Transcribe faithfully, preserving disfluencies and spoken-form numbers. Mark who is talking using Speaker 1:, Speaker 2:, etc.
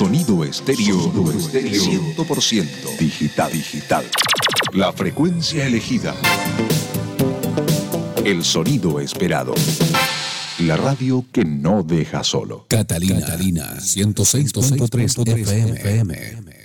Speaker 1: Sonido estéreo, Sonido estéreo cien por ciento digital, digital. La frecuencia elegida. El sonido esperado. La radio que no deja solo.
Speaker 2: Catalina, Catalina ciento seis punto tres F M.